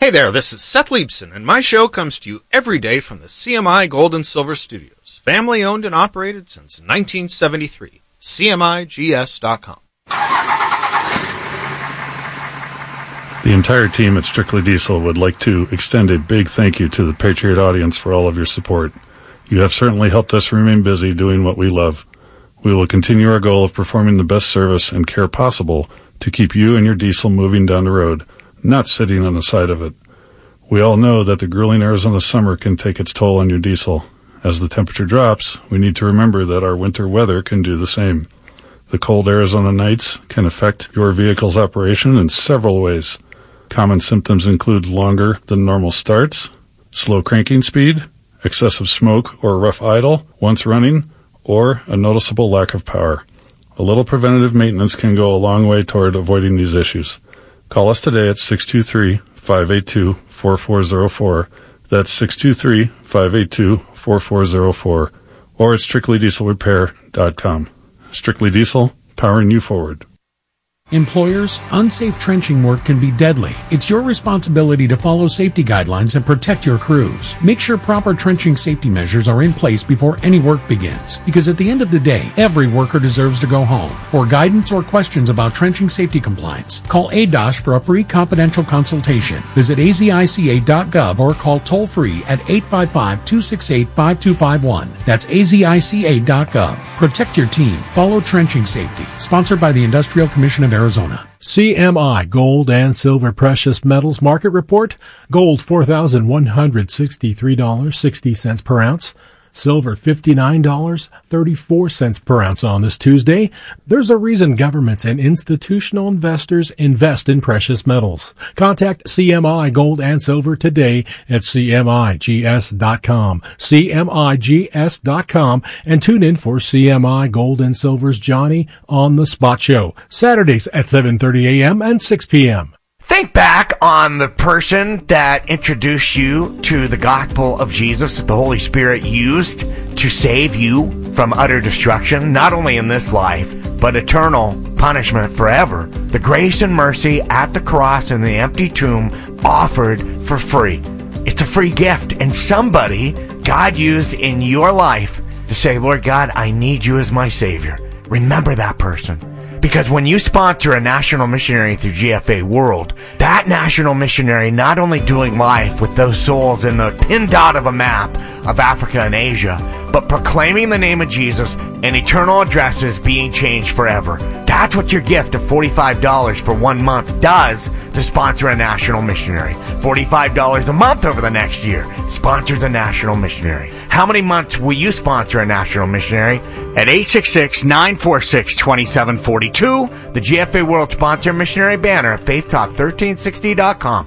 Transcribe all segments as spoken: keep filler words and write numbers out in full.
Hey there, this is Seth Leibson, and my show comes to you every day from the C M I Gold and Silver Studios, family owned and operated since nineteen seventy-three. C M I G S dot com. The entire team at Strictly Diesel would like to extend a big thank you to the Patriot audience for all of your support. You have certainly helped us remain busy doing what we love. We will continue our goal of performing the best service and care possible to keep you and your diesel moving down the road, not sitting on the side of it. We all know that the grueling Arizona summer can take its toll on your diesel. As the temperature drops, we need to remember that our winter weather can do the same. The cold Arizona nights can affect your vehicle's operation in several ways. Common symptoms include longer than normal starts, slow cranking speed, excessive smoke or rough idle once running, or a noticeable lack of power. A little preventative maintenance can go a long way toward avoiding these issues. Call us today at six two three, five eight two, four four zero four. That's six two three, five eight two, four four zero four. Or at strictly diesel repair dot com. Strictly Diesel, powering you forward. Employers, unsafe trenching work can be deadly. It's your responsibility to follow safety guidelines and protect your crews. Make sure proper trenching safety measures are in place before any work begins, because at the end of the day, every worker deserves to go home. For guidance or questions about trenching safety compliance, call A D O S H for a free confidential consultation. Visit A Z I C A dot gov or call toll-free at eight five five, two six eight, five two five one. That's A Z I C A dot gov. Protect your team. Follow trenching safety. Sponsored by the Industrial Commission of Arizona. Arizona. C M I Gold and Silver Precious Metals Market Report. Gold four thousand one hundred sixty-three dollars and sixty cents per ounce. Silver fifty-nine dollars and thirty-four cents per ounce on this Tuesday. There's a reason governments and institutional investors invest in precious metals. Contact C M I Gold and Silver today at C M I G S dot com. C M I G S dot com, and tune in for C M I Gold and Silver's Johnny on the Spot Show, Saturdays at seven thirty a.m. and six p.m. Think back on the person that introduced you to the gospel of Jesus that the Holy Spirit used to save you from utter destruction, not only in this life, but eternal punishment forever. The grace and mercy at the cross and the empty tomb offered for free. It's a free gift, and somebody God used in your life to say, Lord God, I need you as my Savior. Remember that person. Because when you sponsor a national missionary through G F A World, that national missionary not only doing life with those souls in the pin dot of a map of Africa and Asia, but proclaiming the name of Jesus and eternal addresses being changed forever. That's what your gift of forty-five dollars for one month does to sponsor a national missionary. forty-five dollars a month over the next year sponsors a national missionary. How many months will you sponsor a national missionary? At eight six six, nine four six, two seven four two, the G F A World Sponsor Missionary banner at faith talk thirteen sixty dot com.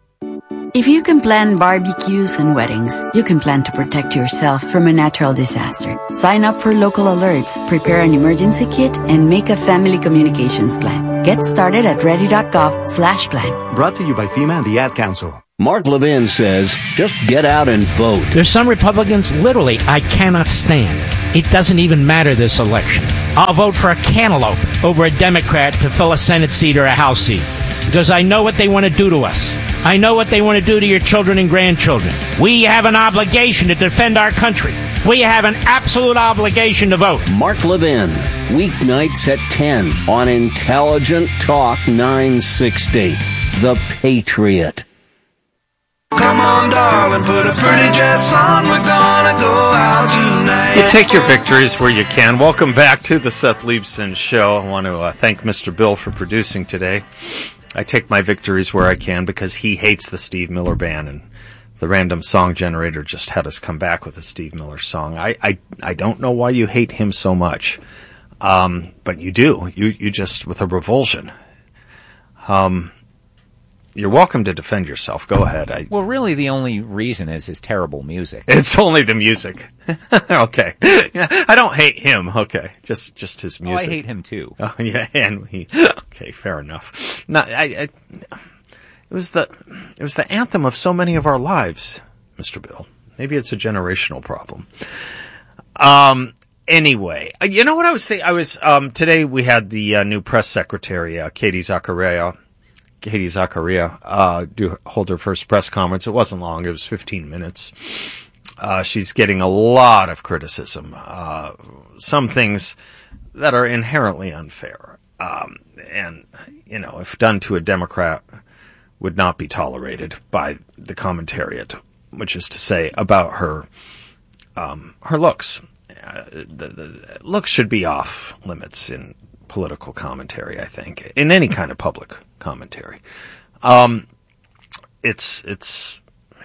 If you can plan barbecues and weddings, you can plan to protect yourself from a natural disaster. Sign up for local alerts, prepare an emergency kit, and make a family communications plan. Get started at ready dot gov slash plan. Brought to you by FEMA and the Ad Council. Mark Levin says, just get out and vote. There's some Republicans, literally, I cannot stand. It doesn't even matter this election. I'll vote for a cantaloupe over a Democrat to fill a Senate seat or a House seat. Because I know what they want to do to us. I know what they want to do to your children and grandchildren. We have an obligation to defend our country. We have an absolute obligation to vote. Mark Levin, weeknights at ten on Intelligent Talk nine sixty. The Patriot. Come on, darling, put a pretty dress on. We're gonna go out tonight. You take your victories where you can. Welcome back to the Seth Leibson Show. I want to uh, thank Mister Bill for producing today. I take my victories where I can because he hates the Steve Miller Band, and the random song generator just had us come back with a Steve Miller song. I I, I don't know why you hate him so much, um, but you do. You you just with a revulsion. Um. You're welcome to defend yourself. Go ahead. I, well, really, the only reason is his terrible music. It's only the music. Okay. I don't hate him. Okay. Just just his music. Oh, I hate him, too. Oh, yeah, and he... Okay, fair enough. No, I, I, it was the it was the anthem of so many of our lives, Mister Bill. Maybe it's a generational problem. Um... Anyway, you know what I was thinking? I was... Um, today we had the uh, new press secretary, uh, Katie Zachariah, Katie Zachariah uh, do hold her first press conference. It wasn't long; it was fifteen minutes. Uh, she's getting a lot of criticism. Uh, some things that are inherently unfair, um, and you know, if done to a Democrat, would not be tolerated by the commentariat, which is to say, about her um, her looks. Uh, the, the looks should be off limits in political commentary, I think, in any kind of public commentary. Um, it's it's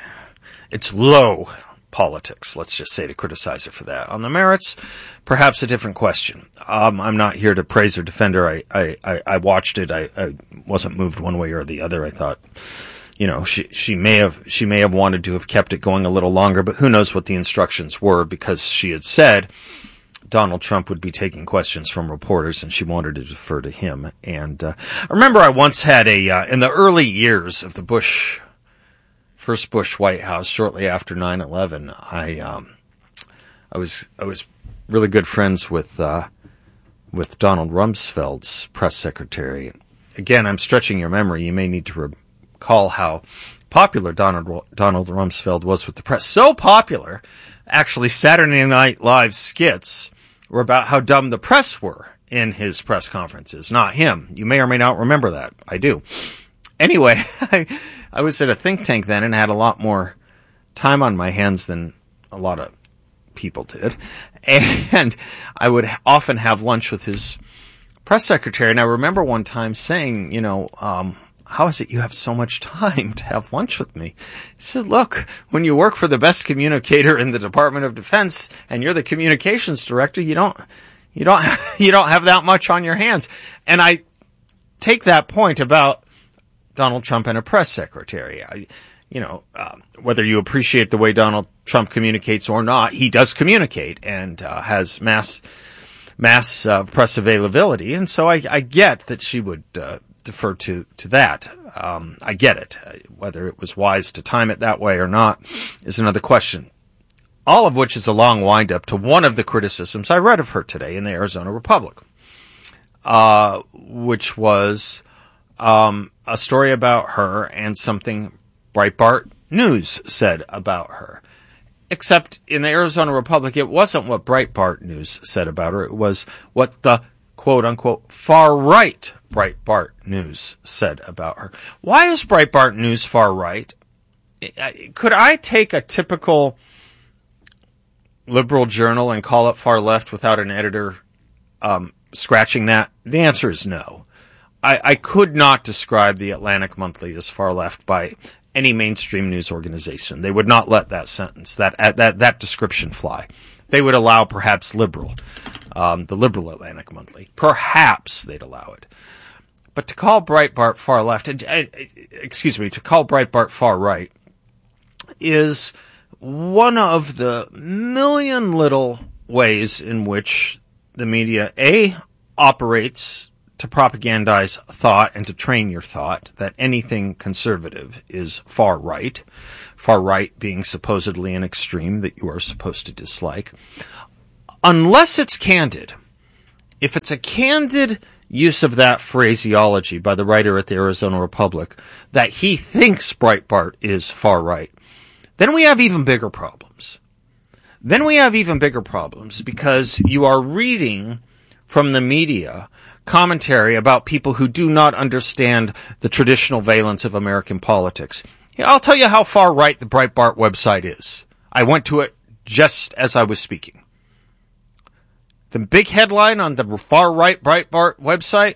it's low politics, let's just say, to criticize her for that. On the merits, perhaps a different question. Um, I'm not here to praise or defend her. I I, I, I watched it. I, I wasn't moved one way or the other. I thought, you know, she she may have she may have wanted to have kept it going a little longer, but who knows what the instructions were, because she had said Donald Trump would be taking questions from reporters, and she wanted to defer to him. And uh, I remember I once had a uh, in the early years of the Bush first Bush White House, shortly after nine eleven, I um, I was I was really good friends with uh, with Donald Rumsfeld's press secretary. Again, I'm stretching your memory. You may need to recall how popular Donald Donald Rumsfeld was with the press. So popular, actually, Saturday Night Live skits were about how dumb the press were in his press conferences, not him. You may or may not remember that. I do. Anyway, I, I was at a think tank then and had a lot more time on my hands than a lot of people did. And I would often have lunch with his press secretary. And I remember one time saying, you know, um, how is it you have so much time to have lunch with me? He said, look, when you work for the best communicator in the Department of Defense and you're the communications director, you don't, you don't, you don't have that much on your hands. And I take that point about Donald Trump and a press secretary. I, you know, uh, whether you appreciate the way Donald Trump communicates or not, he does communicate and uh, has mass mass uh, press availability. And so I, I get that she would uh, defer to to that. Um, I get it. Whether it was wise to time it that way or not is another question. All of which is a long wind-up to one of the criticisms I read of her today in the Arizona Republic, uh, which was Um, a story about her and something Breitbart News said about her. Except in the Arizona Republic, it wasn't what Breitbart News said about her. It was what the quote-unquote far-right Breitbart News said about her. Why is Breitbart News far-right? Could I take a typical liberal journal and call it far-left without an editor um, scratching that? The answer is no. I, I could not describe the Atlantic Monthly as far left by any mainstream news organization. They would not let that sentence, that that that description fly. They would allow perhaps liberal, um, the liberal Atlantic Monthly. Perhaps they'd allow it. But to call Breitbart far left, uh, excuse me, to call Breitbart far right is one of the million little ways in which the media, A, operates to propagandize thought and to train your thought that anything conservative is far right, far right being supposedly an extreme that you are supposed to dislike, unless it's candid. If it's a candid use of that phraseology by the writer at the Arizona Republic that he thinks Breitbart is far right, then we have even bigger problems. Then we have even bigger problems because you are reading from the media commentary about people who do not understand the traditional valence of American politics. Yeah, I'll tell you how far right the Breitbart website is. I went to it just as I was speaking. The big headline on the far right Breitbart website,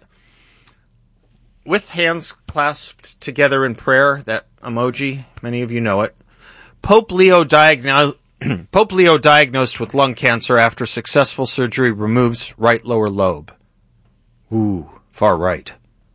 with hands clasped together in prayer, that emoji, many of you know it, Pope Leo diagnosed Pope Leo diagnosed with lung cancer after successful surgery removes right lower lobe. Ooh, far right.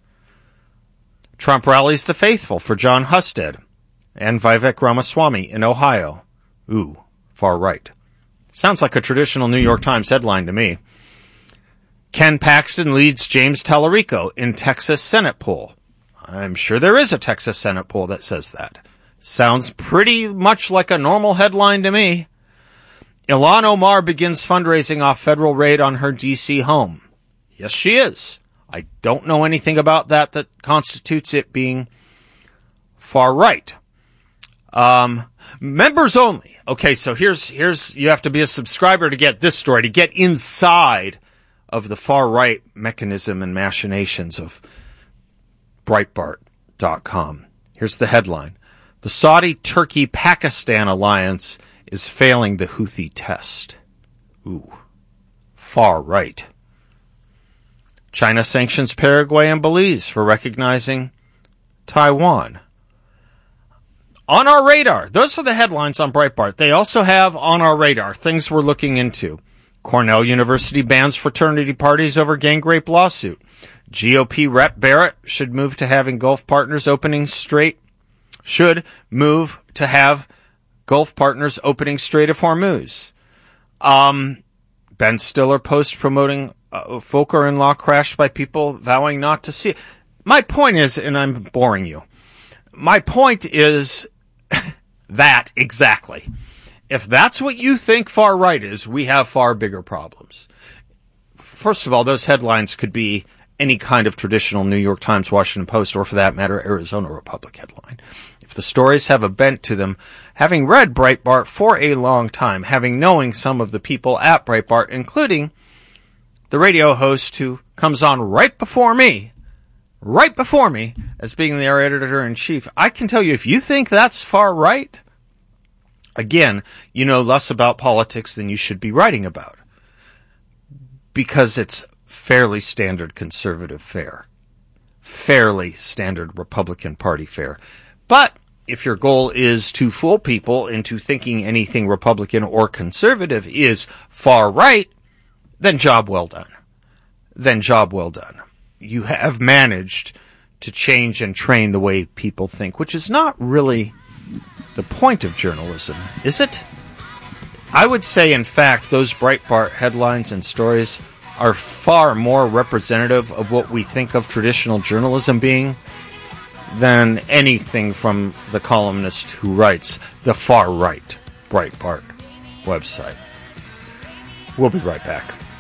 Trump rallies the faithful for John Husted and Vivek Ramaswamy in Ohio. Ooh, far right. Sounds like a traditional New York Times headline to me. Ken Paxton leads James Tallarico in Texas Senate poll. I'm sure there is a Texas Senate poll that says that. Sounds pretty much like a normal headline to me. Ilhan Omar begins fundraising off federal raid on her D C home. Yes, she is. I don't know anything about that that constitutes it being far right. Um, members only. Okay, so here's, here's, you have to be a subscriber to get this story, to get inside of the far right mechanism and machinations of Breitbart dot com. Here's the headline. The Saudi-Turkey-Pakistan alliance is failing the Houthi test. Ooh, far right. China sanctions Paraguay and Belize for recognizing Taiwan. On our radar. Those are the headlines on Breitbart. They also have on our radar things we're looking into. Cornell University bans fraternity parties over gang rape lawsuit. G O P Rep Barrett should move to having Gulf partners opening straight. Should move to have Gulf partners opening Strait of Hormuz. Um, Ben Stiller post promoting uh, Volcker-in-law crash by people vowing not to see it. My point is, and I'm boring you, my point is that exactly. If that's what you think far right is, we have far bigger problems. First of all, those headlines could be any kind of traditional New York Times, Washington Post, or for that matter, Arizona Republic headline. If the stories have a bent to them, having read Breitbart for a long time, having knowing some of the people at Breitbart, including the radio host who comes on right before me, right before me, as being the editor-in-chief, I can tell you, if you think that's far right, again, you know less about politics than you should be writing about. Because it's fairly standard conservative fare. Fairly standard Republican Party fare. But if your goal is to fool people into thinking anything Republican or conservative is far right, then job well done. Then job well done. You have managed to change and train the way people think, which is not really the point of journalism, is it? I would say, in fact, those Breitbart headlines and stories are far more representative of what we think of traditional journalism being than anything from the columnist who writes the far right Breitbart website. We'll be right back.